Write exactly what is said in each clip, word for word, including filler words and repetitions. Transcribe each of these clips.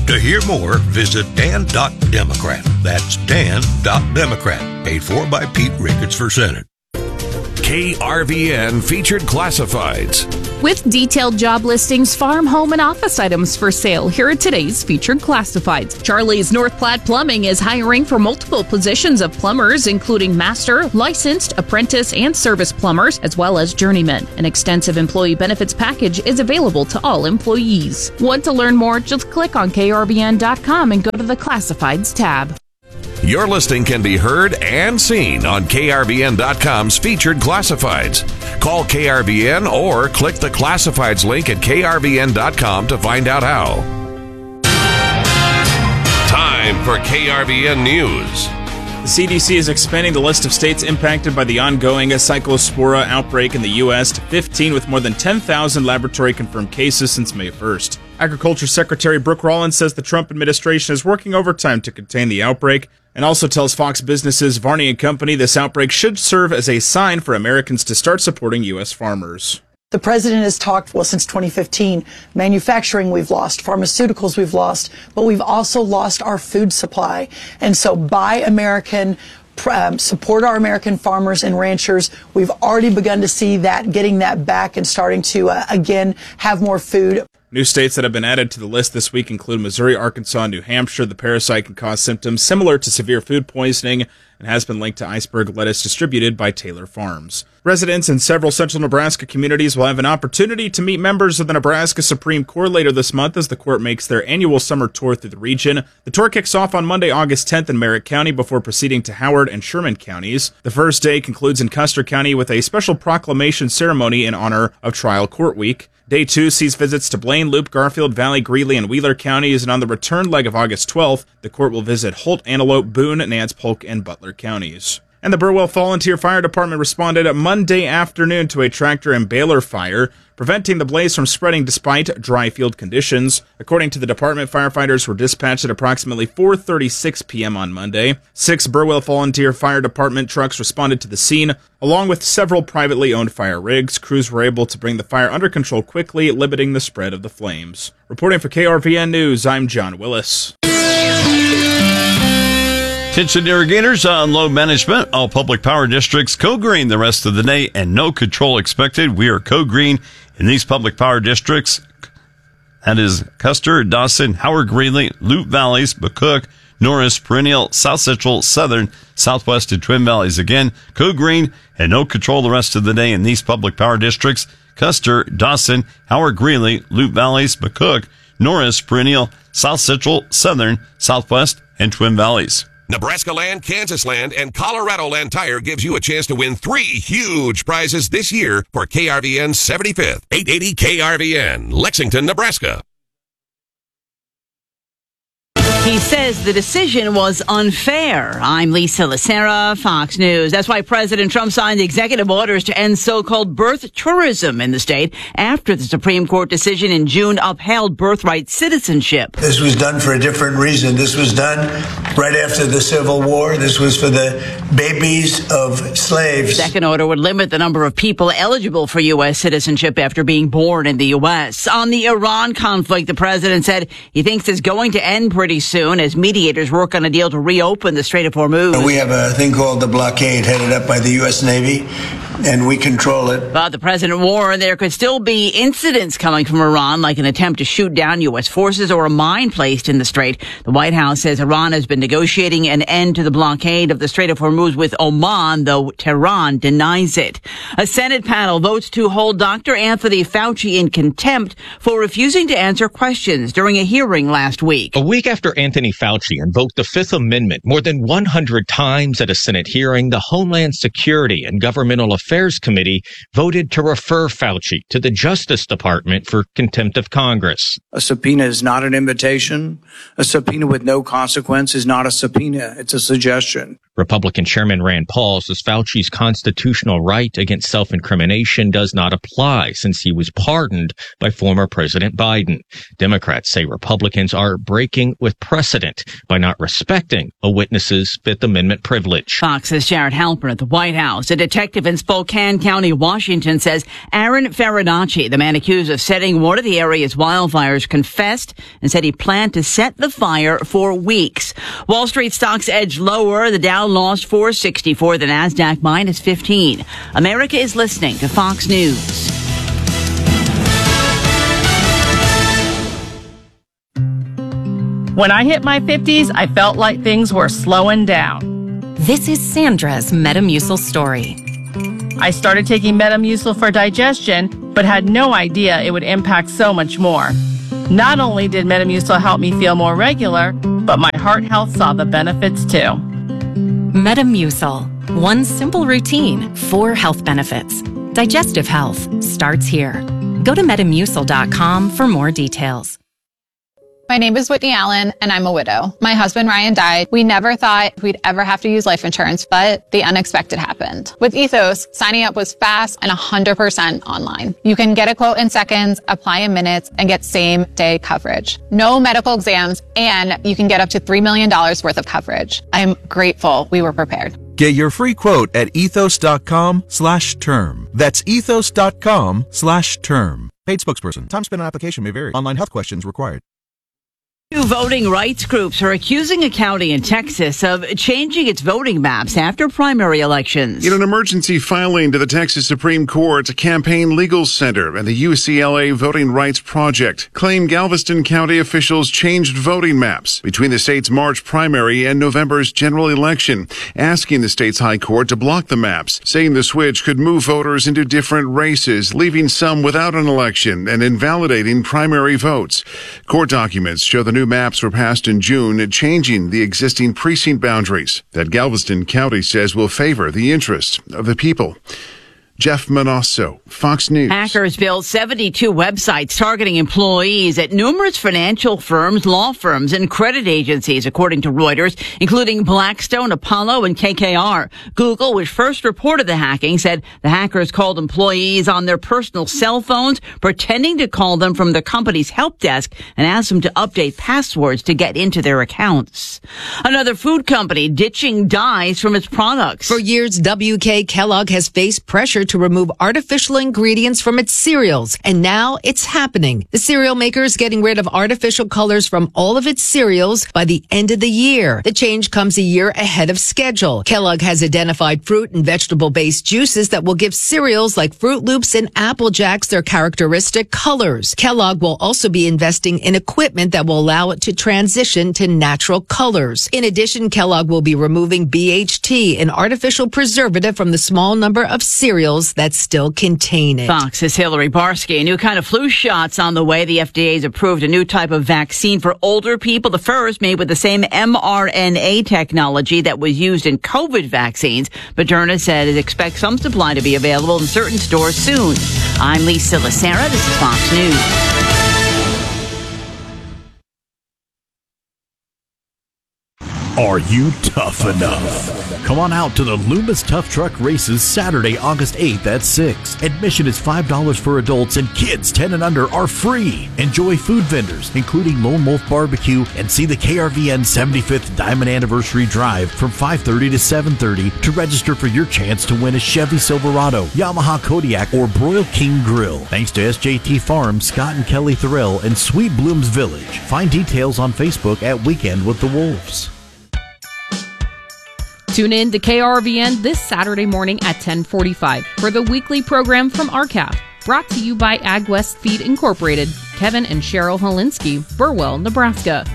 To hear more, visit dan dot democrat. That's dan dot democrat. Paid for by Pete Ricketts for Senate. K R V N Featured Classifieds. With detailed job listings, farm, home, and office items for sale, here are today's featured classifieds. Charlie's North Platte Plumbing is hiring for multiple positions of plumbers, including master, licensed, apprentice, and service plumbers, as well as journeymen. An extensive employee benefits package is available to all employees. Want to learn more? Just click on K R V N dot com and go to the Classifieds tab. Your listing can be heard and seen on K R V N dot com's Featured Classifieds. Call K R V N or click the Classifieds link at K R V N dot com to find out how. Time for K R V N News. The C D C is expanding the list of states impacted by the ongoing Cyclospora outbreak in the U S to fifteen, with more than ten thousand laboratory-confirmed cases since May first. Agriculture Secretary Brooke Rollins says the Trump administration is working overtime to contain the outbreak, and also tells Fox Business's Varney and Company this outbreak should serve as a sign for Americans to start supporting U S farmers. The president has talked, well, since twenty fifteen, manufacturing we've lost, pharmaceuticals we've lost, but we've also lost our food supply. And so buy American, um, support our American farmers and ranchers. We've already begun to see that, getting that back and starting to, uh, again, have more food. New states that have been added to the list this week include Missouri, Arkansas, and New Hampshire. The parasite can cause symptoms similar to severe food poisoning and has been linked to iceberg lettuce distributed by Taylor Farms. Residents in several central Nebraska communities will have an opportunity to meet members of the Nebraska Supreme Court later this month as the court makes their annual summer tour through the region. The tour kicks off on Monday, August tenth in Merritt County before proceeding to Howard and Sherman counties. The first day concludes in Custer County with a special proclamation ceremony in honor of Trial Court Week. Day two sees visits to Blaine, Loup, Garfield, Valley, Greeley, and Wheeler counties, and on the return leg of August twelfth, the court will visit Holt, Antelope, Boone, Nance, Polk, and Butler counties. And the Burwell Volunteer Fire Department responded Monday afternoon to a tractor and baler fire, preventing the blaze from spreading despite dry field conditions. According to the department, firefighters were dispatched at approximately four thirty-six p.m. on Monday. Six Burwell Volunteer Fire Department trucks responded to the scene, along with several privately owned fire rigs. Crews were able to bring the fire under control quickly, limiting the spread of the flames. Reporting for K R V N News, I'm John Willis. Attention irrigators on load management. All public power districts code green the rest of the day and no control expected. We are code green in these public power districts. That is Custer, Dawson, Howard, Greeley, Loup Valleys, McCook, Norris, Perennial, South Central, Southern, Southwest, and Twin Valleys. Again, code green and no control the rest of the day in these public power districts. Custer, Dawson, Howard, Greeley, Loup Valleys, McCook, Norris, Perennial, South Central, Southern, Southwest, and Twin Valleys. Nebraska Land, Kansas Land, and Colorado Land Tire gives you a chance to win three huge prizes this year for K R V N's seventy-fifth. eight eighty K R V N, Lexington, Nebraska. He says the decision was unfair. I'm Lisa Lacera, Fox News. That's why President Trump signed executive orders to end so-called birth tourism in the state after the Supreme Court decision in June upheld birthright citizenship. This was done for a different reason. This was done right after the Civil War. This was for the babies of slaves. The second order would limit the number of people eligible for U S citizenship after being born in the U S. On the Iran conflict, the president said he thinks it's going to end pretty soon. Soon as mediators work on a deal to reopen the Strait of Hormuz. We have a thing called the blockade headed up by the U S Navy, and we control it. But the president warned there could still be incidents coming from Iran, like an attempt to shoot down U S forces or a mine placed in the strait. The White House says Iran has been negotiating an end to the blockade of the Strait of Hormuz with Oman, though Tehran denies it. A Senate panel votes to hold Doctor Anthony Fauci in contempt for refusing to answer questions during a hearing last week. A week after Anthony Fauci invoked the Fifth Amendment more than one hundred times at a Senate hearing, the Homeland Security and Governmental Affairs Committee voted to refer Fauci to the Justice Department for contempt of Congress. A subpoena is not an invitation. A subpoena with no consequence is not a subpoena. It's a suggestion. Republican Chairman Rand Paul says Fauci's constitutional right against self-incrimination does not apply since he was pardoned by former President Biden. Democrats say Republicans are breaking with precedent by not respecting a witness's Fifth Amendment privilege. Fox's Jared Halpern at the White House. A detective in Spokane County, Washington, says Aaron Farinacci, the man accused of setting one of the area's wildfires, confessed and said he planned to set the fire for weeks. Wall Street stocks edged lower. The Dow lost four sixty-four, the NASDAQ minus fifteen. America is listening to Fox News. When I hit my fifties, I felt like things were slowing down. This is Sandra's Metamucil story. I started taking Metamucil for digestion, but had no idea it would impact so much more. Not only did Metamucil help me feel more regular, but my heart health saw the benefits too. Metamucil. One simple routine, four health benefits. Digestive health starts here. Go to metamucil dot com for more details. My name is Whitney Allen, and I'm a widow. My husband, Ryan, died. We never thought we'd ever have to use life insurance, but the unexpected happened. With Ethos, signing up was fast and one hundred percent online. You can get a quote in seconds, apply in minutes, and get same-day coverage. No medical exams, and you can get up to three million dollars worth of coverage. I'm grateful we were prepared. Get your free quote at ethos dot com slash term. That's ethos dot com slash term. Paid spokesperson. Time spent on application may vary. Online health questions required. Two voting rights groups are accusing a county in Texas of changing its voting maps after primary elections. In an emergency filing to the Texas Supreme Court, Campaign Legal Center and the U C L A Voting Rights Project claim Galveston County officials changed voting maps between the state's March primary and November's general election, asking the state's high court to block the maps, saying the switch could move voters into different races, leaving some without an election and invalidating primary votes. Court documents show the new maps were passed in June, changing the existing precinct boundaries that Galveston County says will favor the interests of the people. Jeff Manasso, Fox News. Hackers built seventy-two websites targeting employees at numerous financial firms, law firms, and credit agencies, according to Reuters, including Blackstone, Apollo, and K K R. Google, which first reported the hacking, said the hackers called employees on their personal cell phones, pretending to call them from the company's help desk and asked them to update passwords to get into their accounts. Another food company ditching dyes from its products. For years, W K Kellogg has faced pressure to remove artificial ingredients from its cereals, and now it's happening. The cereal maker is getting rid of artificial colors from all of its cereals by the end of the year. The change comes a year ahead of schedule. Kellogg has identified fruit and vegetable-based juices that will give cereals like Fruit Loops and Apple Jacks their characteristic colors. Kellogg will also be investing in equipment that will allow it to transition to natural colors. In addition, Kellogg will be removing B H T, an artificial preservative, from the small number of cereals that still contain it. Fox's Hillary Barsky. A new kind of flu shot's on the way. The F D A has approved a new type of vaccine for older people. The first made with the same mRNA technology that was used in COVID vaccines. Moderna said it expects some supply to be available in certain stores soon. I'm Lisa Lacera. This is Fox News. Are you tough enough? Come on out to the Loomis Tough Truck Races Saturday, August eighth at six. Admission is five dollars for adults, and kids ten and under are free. Enjoy food vendors, including Lone Wolf Barbecue, and see the K R V N seventy-fifth Diamond Anniversary Drive from five thirty to seven thirty to register for your chance to win a Chevy Silverado, Yamaha Kodiak, or Broil King Grill. Thanks to S J T Farms, Scott and Kelly Thorell, and Sweet Blooms Village. Find details on Facebook at Weekend with the Wolves. Tune in to K R V N this Saturday morning at ten forty-five for the weekly program from R C A F, brought to you by AgWest Feed Incorporated, Kevin and Cheryl Holinsky, Burwell, Nebraska.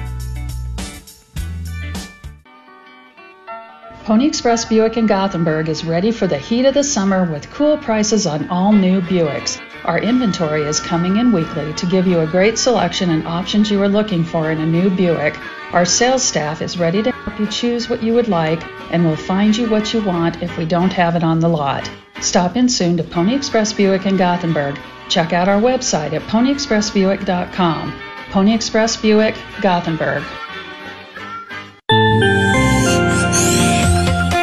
Pony Express Buick in Gothenburg is ready for the heat of the summer with cool prices on all new Buicks. Our inventory is coming in weekly to give you a great selection and options you are looking for in a new Buick. Our sales staff is ready to help you choose what you would like and will find you what you want if we don't have it on the lot. Stop in soon to Pony Express Buick in Gothenburg. Check out our website at pony express buick dot com. Pony Express Buick, Gothenburg.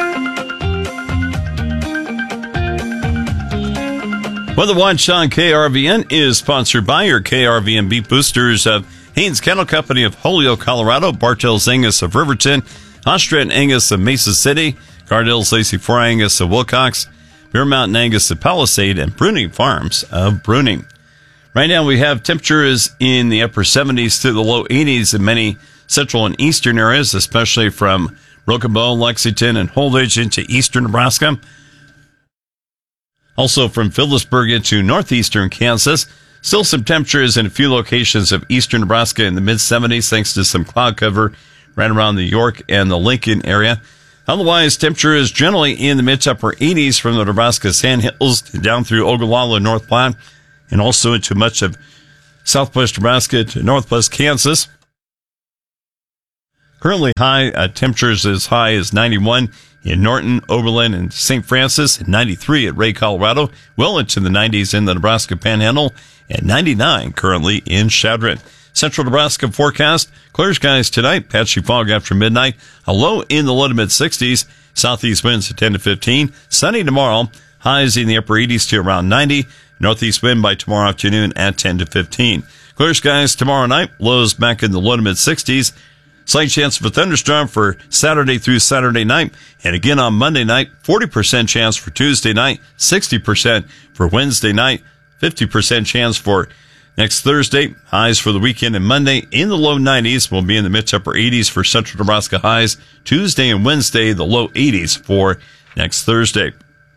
Weather Watch on K R V N is sponsored by your K R V N Beef Boosters of Haynes Cattle Company of Holyoke, Colorado, Bartels Angus of Riverton, Ostret Angus of Mesa City, Cardill's Lacey Four Angus of Wilcox, Bear Mountain Angus of Palisade, and Bruning Farms of Bruning. Right now we have temperatures in the upper seventies to the low eighties in many central and eastern areas, especially from Broken Bow, Lexington, and Holdridge into eastern Nebraska. Also from Phillipsburg into northeastern Kansas. Still some temperatures in a few locations of eastern Nebraska in the mid-seventies thanks to some cloud cover right around the York and the Lincoln area. Otherwise, temperature is generally in the mid to upper eighties from the Nebraska Sandhills down through Ogallala, North Platte, and also into much of southwest Nebraska to northwest Kansas. Currently high uh, temperatures as high as ninety-one in Norton, Oberlin, and Saint Francis, and ninety-three at Ray, Colorado, well into the nineties in the Nebraska Panhandle, and ninety-nine currently in Chadron. Central Nebraska forecast, clear skies tonight, patchy fog after midnight, a low in the low to mid-sixties, southeast winds at ten to fifteen, sunny tomorrow, highs in the upper eighties to around ninety, northeast wind by tomorrow afternoon at ten to fifteen. Clear skies tomorrow night, lows back in the low to mid-sixties, slight chance of a thunderstorm for Saturday through Saturday night, and again on Monday night, forty percent chance for Tuesday night, sixty percent for Wednesday night, fifty percent chance for next Thursday. Highs for the weekend and Monday in the low nineties. Will be in the mid to upper eighties for central Nebraska highs. Tuesday and Wednesday, the low eighties for next Thursday.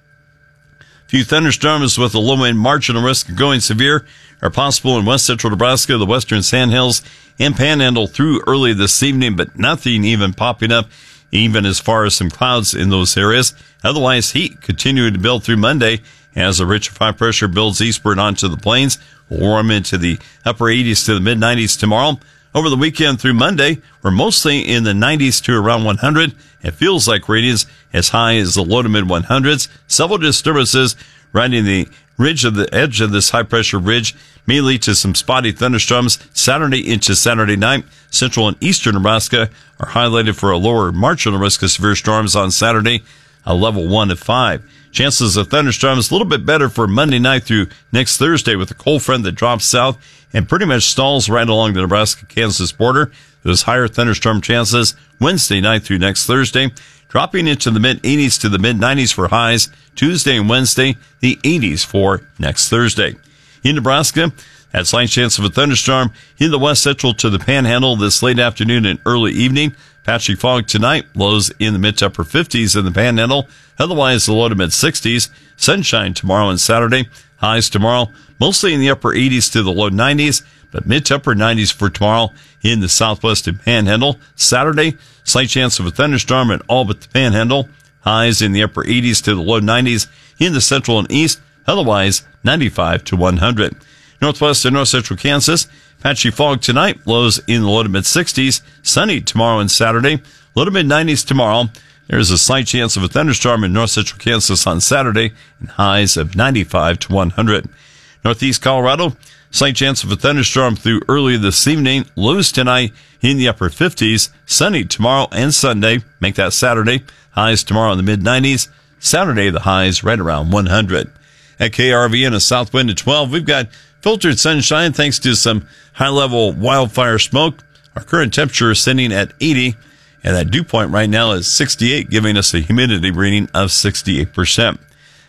A few thunderstorms with a low wind marginal risk of going severe are possible in west central Nebraska, the western Sandhills, and Panhandle through early this evening, but nothing even popping up, even as far as some clouds in those areas. Otherwise, heat continuing to build through Monday as a rich high pressure builds eastward onto the plains. We'll warm into the upper eighties to the mid nineties tomorrow. Over the weekend through Monday, we're mostly in the nineties to around one hundred. It feels like radiance as high as the low to mid one hundreds. Several disturbances riding the ridge of the edge of this high pressure ridge may lead to some spotty thunderstorms Saturday into Saturday night. Central and eastern Nebraska are highlighted for a lower marginal risk of severe storms on Saturday, a level one to five. Chances of thunderstorms a little bit better for Monday night through next Thursday with a cold front that drops south and pretty much stalls right along the Nebraska-Kansas border. There's higher thunderstorm chances Wednesday night through next Thursday, dropping into the mid-eighties to the mid-nineties for highs Tuesday and Wednesday, the eighties for next Thursday. In Nebraska, that slight chance of a thunderstorm in the west central to the Panhandle this late afternoon and early evening. Patchy fog tonight, lows in the mid to upper fifties in the Panhandle. Otherwise, the low to mid sixties. Sunshine tomorrow and Saturday. Highs tomorrow, mostly in the upper eighties to the low nineties, but mid to upper nineties for tomorrow in the southwest and Panhandle. Saturday, slight chance of a thunderstorm in all but the Panhandle. Highs in the upper eighties to the low nineties in the central and east. Otherwise, ninety-five to one hundred. Northwest and north central Kansas, patchy fog tonight, lows in the low to mid sixties. Sunny tomorrow and Saturday, low to mid nineties tomorrow. There's a slight chance of a thunderstorm in north central Kansas on Saturday, and highs of ninety-five to one hundred. Northeast Colorado, slight chance of a thunderstorm through early this evening. Lows tonight in the upper fifties. Sunny tomorrow and Sunday. Make that Saturday. Highs tomorrow in the mid nineties. Saturday, the highs right around one hundred. At K R V N, a south wind at twelve. We've got filtered sunshine thanks to some high-level wildfire smoke. Our current temperature is sitting at eighty, and that dew point right now is sixty-eight, giving us a humidity reading of sixty-eight percent.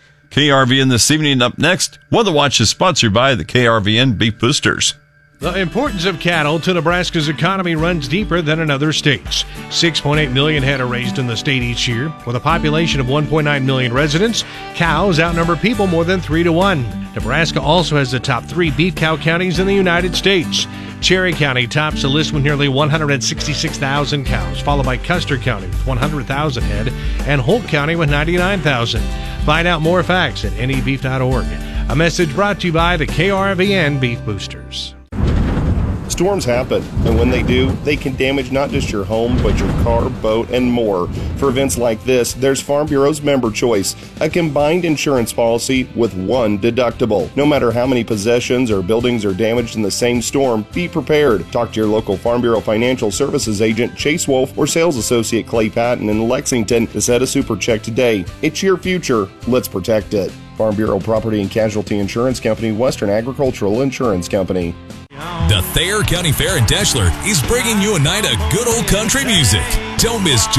K R V N this evening. Up next, Weather Watch is sponsored by the K R V N Beef Boosters. The importance of cattle to Nebraska's economy runs deeper than in other states. six point eight million head are raised in the state each year. With a population of one point nine million residents, cows outnumber people more than three to one. Nebraska also has the top three beef cow counties in the United States. Cherry County tops the list with nearly one hundred sixty-six thousand cows, followed by Custer County with one hundred thousand head and Holt County with ninety-nine thousand. Find out more facts at N E beef dot org. A message brought to you by the K R V N Beef Boosters. Storms happen, and when they do, they can damage not just your home, but your car, boat, and more. For events like this, there's Farm Bureau's Member Choice, a combined insurance policy with one deductible. No matter how many possessions or buildings are damaged in the same storm, be prepared. Talk to your local Farm Bureau Financial Services agent, Chase Wolf, or sales associate Clay Patton in Lexington to set a super check today. It's your future. Let's protect it. Farm Bureau Property and Casualty Insurance Company, Western Agricultural Insurance Company. The Thayer County Fair in Deshler is bringing you a night of good old country music. Don't miss